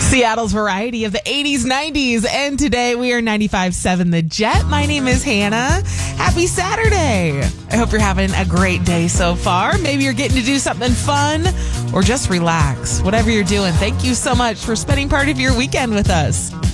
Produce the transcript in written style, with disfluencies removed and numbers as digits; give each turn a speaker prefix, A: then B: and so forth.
A: Seattle's variety of the 80s, 90s, and today we are 95.7 The Jet. My name is Hannah. Happy Saturday. I hope you're having a great day so far. Maybe you're getting to do something fun or just relax. Whatever you're doing, thank you so much for spending part of your weekend with us.